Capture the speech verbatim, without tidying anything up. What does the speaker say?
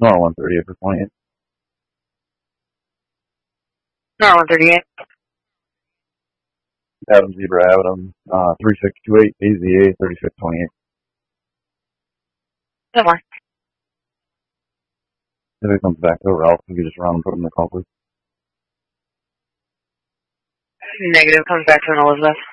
No, one thirty-eight for twenty-eight. No, one thirty-eight. Adam Zebra, Adam, uh, three six two eight, A Z A, thirty-six twenty-eight. Come on. If it comes back to Ralph, we can just run and put him in the call, please. Negative comes back to an Elizabeth.